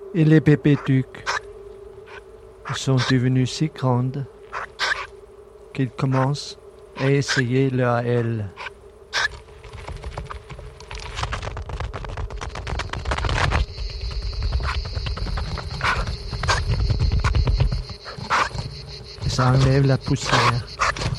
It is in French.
Et les pépétucs sont devenus si grandes qu'ils commencent à essayer leur aile. Ça enlève la poussière.